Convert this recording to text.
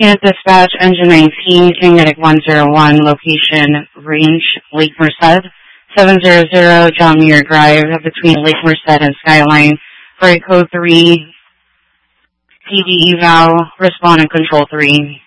And dispatch engine 19, Kinetic 101, location range Lake Merced, 700 John Muir Drive, between Lake Merced and Skyline, for a code 3, PD eval, respond and control 3.